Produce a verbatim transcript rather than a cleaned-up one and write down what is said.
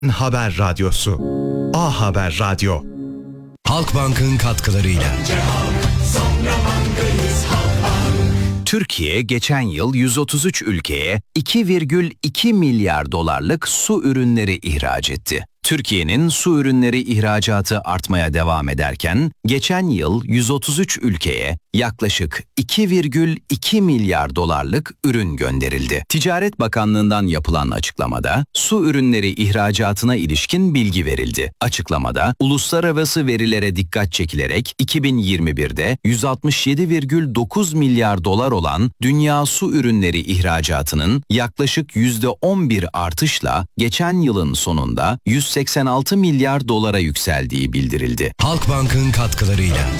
Haber Radyosu. A Haber Radyo. Halkbank'ın katkılarıyla. Türkiye geçen yıl yüz otuz üç ülkeye iki virgül iki milyar dolarlık su ürünleri ihraç etti. Türkiye'nin su ürünleri ihracatı artmaya devam ederken, geçen yıl yüz otuz üç ülkeye yaklaşık iki virgül iki milyar dolarlık ürün gönderildi. Ticaret Bakanlığı'ndan yapılan açıklamada, su ürünleri ihracatına ilişkin bilgi verildi. Açıklamada, uluslararası verilere dikkat çekilerek iki bin yirmi birde yüz altmış yedi virgül dokuz milyar dolar olan dünya su ürünleri ihracatının yaklaşık yüzde on bir artışla geçen yılın sonunda yüz seksen altı milyar dolara yükseldiği bildirildi. Halkbank'ın katkılarıyla.